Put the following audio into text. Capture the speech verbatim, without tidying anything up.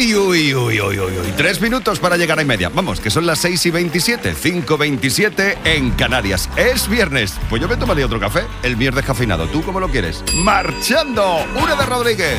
Uy, uy, uy, uy, uy, uy. Tres minutos para llegar a y media. Vamos, que son las seis y veintisiete, cinco veintisiete en Canarias. Es viernes. Pues yo me tomaría otro café, el viernes descafeinado. ¿Tú cómo lo quieres? ¡Marchando! Una de Rodríguez.